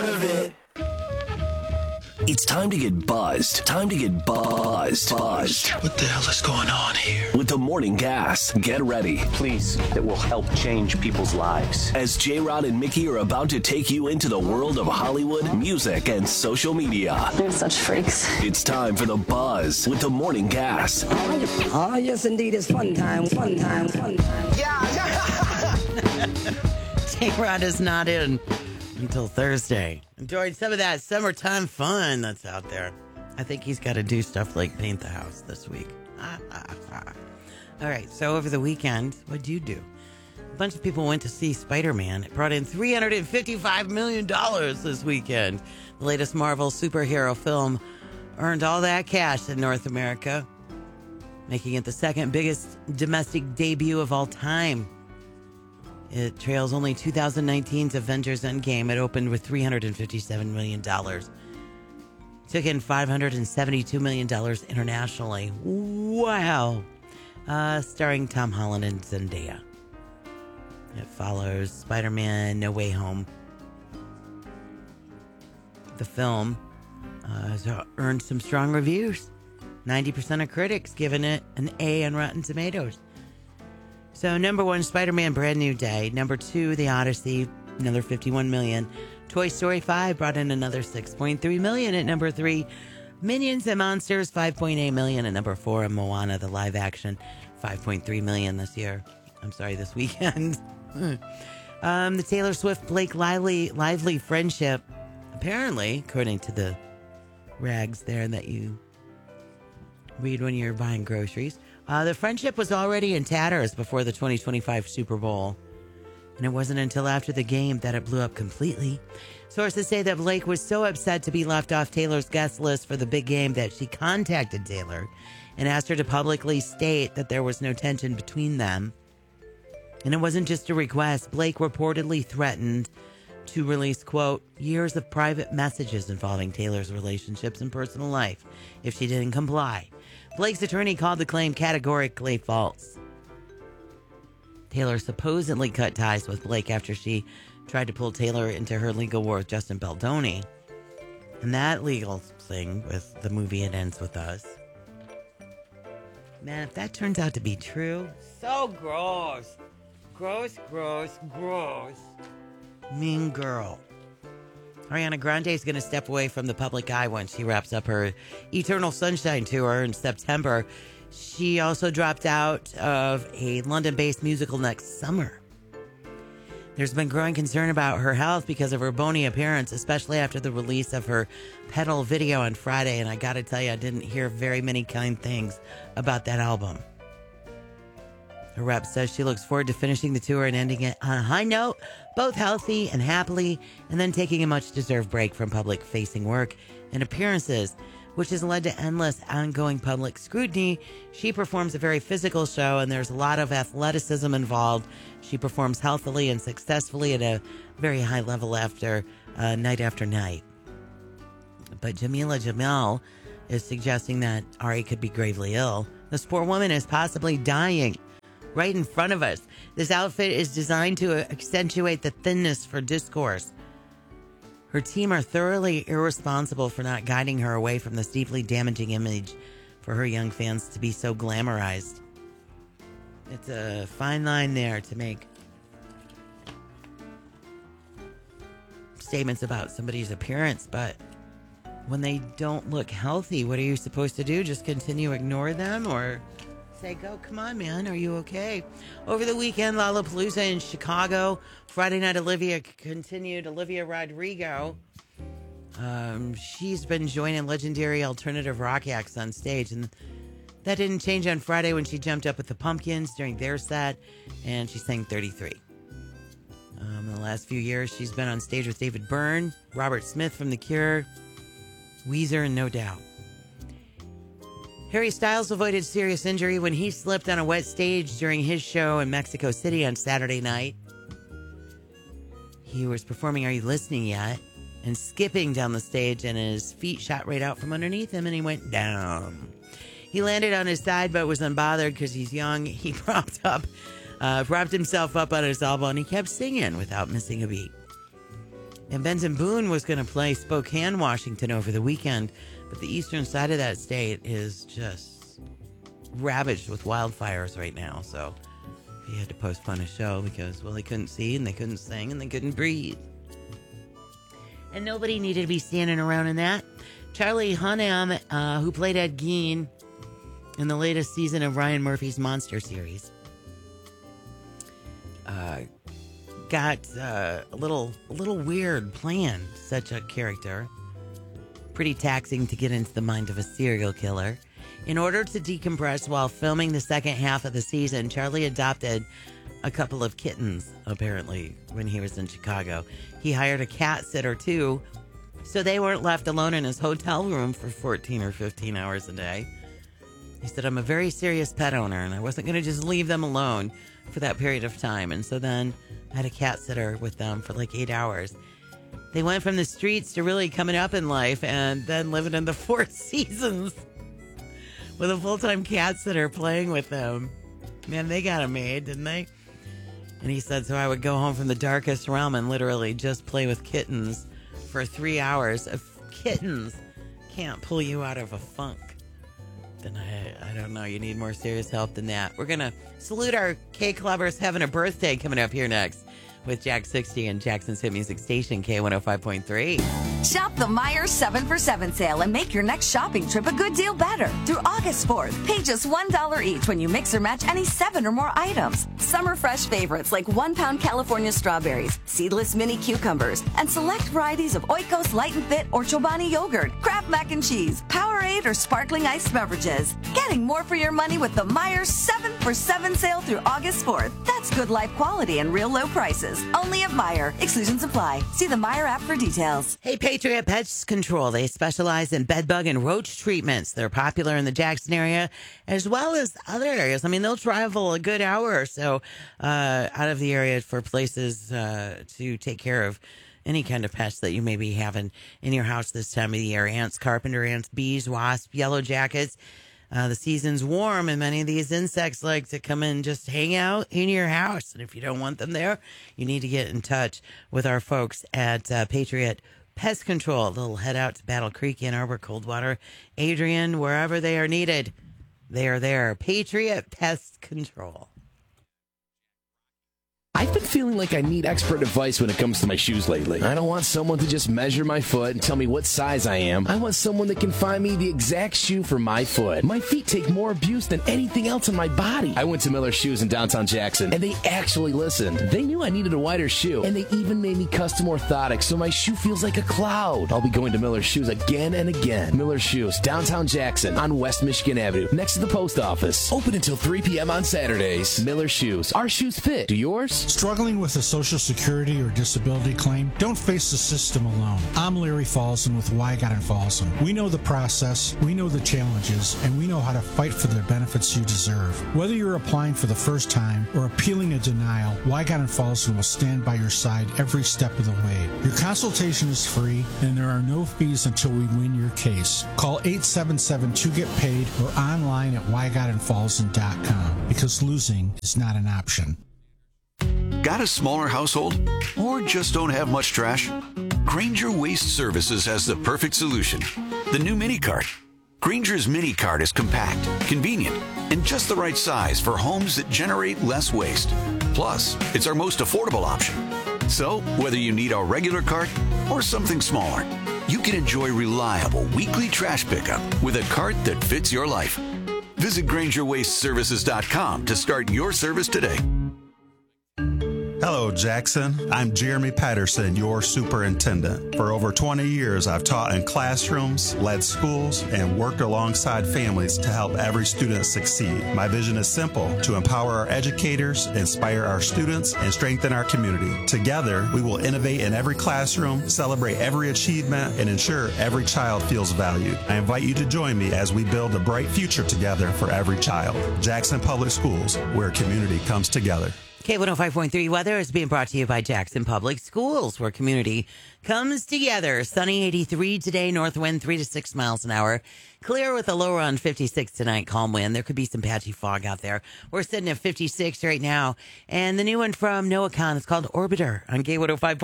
part of it. It's time to get buzzed. Time to get buzzed. What the hell is going on here? With the Morning Gas. Get ready. Please, that will help change people's lives. As J-Rod and Mickey are about to take you into the world of Hollywood, music, and social media. They're such freaks. It's time for the buzz with the Morning Gas. Oh, yes, indeed. It's fun time. J-Rod is not in until Thursday. Enjoying some of that summertime fun that's out there. I think he's got to do stuff like paint the house this week. All right, so over the weekend, what'd you do? A bunch of people went to see Spider-Man. It brought in $355 million this weekend. The latest Marvel superhero film earned all that cash in North America, making it the second biggest domestic debut of all time. It trails only 2019's Avengers Endgame. It opened with $357 million. Took in $572 million internationally. Wow. Starring Tom Holland and Zendaya. It follows Spider-Man No Way Home. The film has earned some strong reviews. 90% of critics giving it an A on Rotten Tomatoes. So, number one, Spider-Man Brand New Day. Number two, The Odyssey, another $51 million. Toy Story 5 brought in another $6.3 million. At number three, Minions and Monsters, $5.8 million. At number four, Moana, the live action, $5.3 million this weekend. The Taylor Swift-Blake Lively friendship, apparently, according to the rags there that you read when you're buying groceries, the friendship was already in tatters before the 2025 Super Bowl. And it wasn't until after the game that it blew up completely. Sources say that Blake was so upset to be left off Taylor's guest list for the big game that she contacted Taylor and asked her to publicly state that there was no tension between them. And it wasn't just a request. Blake reportedly threatened to release, quote, years of private messages involving Taylor's relationships and personal life if she didn't comply. Blake's attorney called the claim categorically false. Taylor supposedly cut ties with Blake after she tried to pull Taylor into her legal war with Justin Baldoni. And that legal thing with the movie It Ends With Us. Man, if that turns out to be true, so gross. Gross. Mean girl. Ariana Grande is going to step away from the public eye once she wraps up her Eternal Sunshine tour in September. She also dropped out of a London-based musical next summer. There's been growing concern about her health because of her bony appearance, especially after the release of her Pedal video on Friday. And I got to tell you, I didn't hear very many kind things about that album. Her rep says she looks forward to finishing the tour and ending it on a high note, both healthy and happily, and then taking a much-deserved break from public-facing work and appearances, which has led to endless ongoing public scrutiny. She performs a very physical show, and there's a lot of athleticism involved. She performs healthily and successfully at a very high level night after night. But Jamila Jamil is suggesting that Ari could be gravely ill. This poor woman is possibly dying right in front of us. This outfit is designed to accentuate the thinness for discourse. Her team are thoroughly irresponsible for not guiding her away from this deeply damaging image for her young fans to be so glamorized. It's a fine line there to make statements about somebody's appearance, but when they don't look healthy, what are you supposed to do? Just continue to ignore them or say, go, come on, man, are you okay? Over the weekend, Lollapalooza in Chicago. Friday night, Olivia Rodrigo. She's been joining legendary alternative rock acts on stage, and that didn't change on Friday when she jumped up with the Pumpkins during their set, and she sang 33. In the last few years, she's been on stage with David Byrne, Robert Smith from The Cure, Weezer, and No Doubt. Harry Styles avoided serious injury when he slipped on a wet stage during his show in Mexico City on Saturday night. He was performing Are You Listening Yet? And skipping down the stage, and his feet shot right out from underneath him, and he went down. He landed on his side, but was unbothered because he's young. He propped himself up on his elbow, and he kept singing without missing a beat. And Benson Boone was going to play Spokane, Washington over the weekend, but the eastern side of that state is just ravaged with wildfires right now. So he had to postpone a show because, well, they couldn't see and they couldn't sing and they couldn't breathe. And nobody needed to be standing around in that. Charlie Hunnam, who played Ed Gein in the latest season of Ryan Murphy's Monster series, got a little weird playing such a character. Pretty taxing to get into the mind of a serial killer. In order to decompress while filming the second half of the season, Charlie adopted a couple of kittens, apparently, when he was in Chicago. He hired a cat sitter, too, so they weren't left alone in his hotel room for 14 or 15 hours a day. He said, I'm a very serious pet owner, and I wasn't going to just leave them alone for that period of time. And so then I had a cat sitter with them for like 8 hours. They went from the streets to really coming up in life and then living in the Four Seasons with a full-time cat sitter playing with them. Man, they got it made, didn't they? And he said, so I would go home from the darkest realm and literally just play with kittens for 3 hours. If kittens can't pull you out of a funk, then I don't know. You need more serious help than that. We're going to salute our K-Clubbers having a birthday coming up here next with Jack 60 and Jackson's Hit Music Station, K105.3. Shop the Meijer 7 for 7 sale and make your next shopping trip a good deal better. Through August 4th, pay just $1 each when you mix or match any 7 or more items. Summer fresh favorites like 1-pound California strawberries, seedless mini cucumbers, and select varieties of Oikos Light and Fit or Chobani yogurt, Kraft mac and cheese, Powerade, or sparkling iced beverages. Getting more for your money with the Meijer 7 for 7 sale through August 4th. That's good life quality and real low prices. Only at Meijer. Exclusions apply. See the Meijer app for details. Hey, Patriot Pest Control. They specialize in bed bug and roach treatments. They're popular in the Jackson area as well as other areas. I mean, they'll travel a good hour or so out of the area for places to take care of any kind of pests that you may be having in your house this time of the year. Ants, carpenter ants, bees, wasps, yellow jackets. The season's warm, and many of these insects like to come and just hang out in your house. And if you don't want them there, you need to get in touch with our folks at Patriot Pest Control. They'll head out to Battle Creek, Ann Arbor, Coldwater, Adrian, wherever they are needed. They are there. Patriot Pest Control. I've been feeling like I need expert advice when it comes to my shoes lately. I don't want someone to just measure my foot and tell me what size I am. I want someone that can find me the exact shoe for my foot. My feet take more abuse than anything else on my body. I went to Miller Shoes in downtown Jackson, and they actually listened. They knew I needed a wider shoe, and they even made me custom orthotics so my shoe feels like a cloud. I'll be going to Miller Shoes again and again. Miller Shoes, downtown Jackson on West Michigan Avenue, next to the post office. Open until 3 p.m. on Saturdays. Miller Shoes. Our shoes fit. Do yours? Struggling with a Social Security or disability claim? Don't face the system alone. I'm Larry Folsom with Wygott and Folsom. We know the process, we know the challenges, and we know how to fight for the benefits you deserve. Whether you're applying for the first time or appealing a denial, Wygott and Folsom will stand by your side every step of the way. Your consultation is free, and there are no fees until we win your case. Call 877-2GET-PAID or online at wygottandfolsom.com because losing is not an option. Got a smaller household? Or just don't have much trash? Grainger Waste Services has the perfect solution. The new Mini Cart. Grainger's Mini Cart is compact, convenient, and just the right size for homes that generate less waste. Plus, it's our most affordable option. So, whether you need a regular cart or something smaller, you can enjoy reliable weekly trash pickup with a cart that fits your life. Visit GraingerWasteServices.com to start your service today. Hello, Jackson. I'm Jeremy Patterson, your superintendent. For over 20 years, I've taught in classrooms, led schools, and worked alongside families to help every student succeed. My vision is simple: to empower our educators, inspire our students, and strengthen our community. Together, we will innovate in every classroom, celebrate every achievement, and ensure every child feels valued. I invite you to join me as we build a bright future together for every child. Jackson Public Schools, where community comes together. K105.3 weather is being brought to you by Jackson Public Schools, where community comes together. Sunny 83 today, north wind 3 to 6 miles an hour. Clear with a low around 56 tonight, calm wind. There could be some patchy fog out there. We're sitting at 56 right now. And the new one from NOAACON is called Orbiter on K105.3.